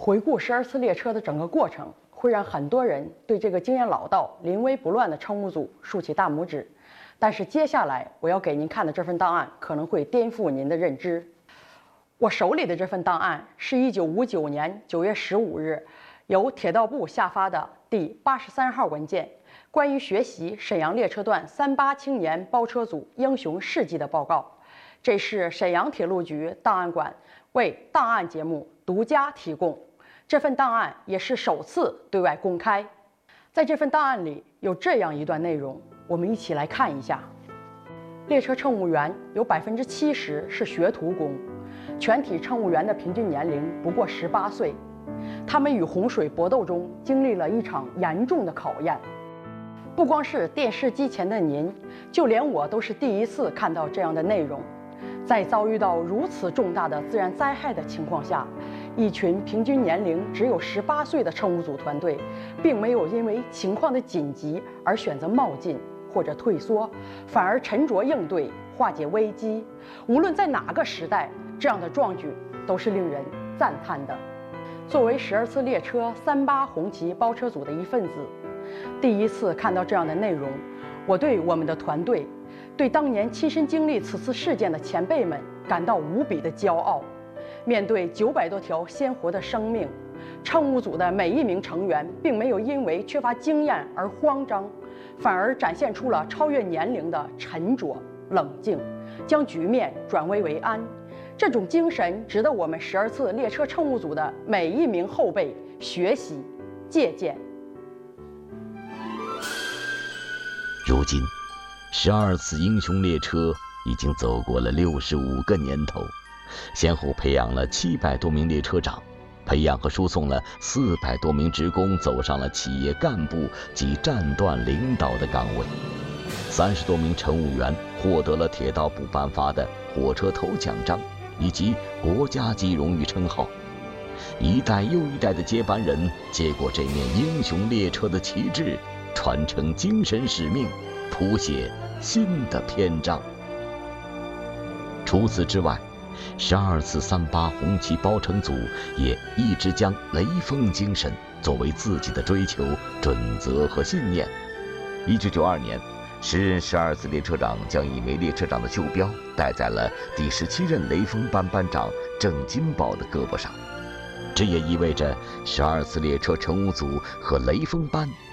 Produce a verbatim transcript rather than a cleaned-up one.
回顾十二次列车的整个过程，会让很多人对这个经验老道、临危不乱的乘务组竖起大拇指。但是接下来我要给您看的这份档案可能会颠覆您的认知。我手里的这份档案是一九五九年九月十五日由铁道部下发的第八十三号文件，关于学习沈阳列车段三八青年包车组英雄事迹的报告。这是沈阳铁路局档案馆为档案节目独家提供，这份档案也是首次对外公开。在这份档案里有这样一段内容，我们一起来看一下。列车乘务员有百分之七十是学徒工，全体乘务员的平均年龄不过十八岁，他们与洪水搏斗中经历了一场严重的考验。不光是电视机前的您，就连我都是第一次看到这样的内容。在遭遇到如此重大的自然灾害的情况下，一群平均年龄只有十八岁的乘务组团队，并没有因为情况的紧急而选择冒进或者退缩，反而沉着应对，化解危机。无论在哪个时代，这样的壮举都是令人赞叹的。作为十二次列车三八红旗包车组的一份子，第一次看到这样的内容，我对我们的团队，对当年亲身经历此次事件的前辈们感到无比的骄傲。面对九百多条鲜活的生命，乘务组的每一名成员并没有因为缺乏经验而慌张，反而展现出了超越年龄的沉着冷静，将局面转危为安。这种精神值得我们十二次列车乘务组的每一名后辈学习借鉴。 如今十二次英雄列车已经走过了六十五个年头，先后培养了七百多名列车长，培养和输送了四百多名职工走上了企业干部及战段领导的岗位，三十多名乘务员获得了铁道部颁发的火车头奖章以及国家级荣誉称号。一代又一代的接班人接过这面英雄列车的旗帜，传承精神使命，谱写新的篇章。除此之外，十二次三八红旗包乘组也一直将雷锋精神作为自己的追求准则和信念。一九九二年，时任十二次列车长将一枚列车长的袖标戴在了第十七任雷锋班班长郑金宝的胳膊上，这也意味着十二次列车乘务组和雷锋班